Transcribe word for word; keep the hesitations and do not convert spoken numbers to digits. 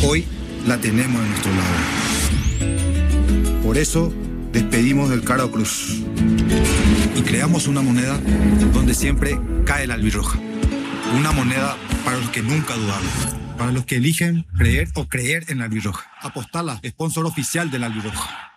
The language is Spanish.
Hoy la tenemos a nuestro lado. Por eso despedimos del Caro Cruz y creamos una moneda donde siempre cae la albirroja. Una moneda para los que nunca dudaron, para los que eligen creer o creer en la albirroja. Apostala, sponsor oficial de la albirroja.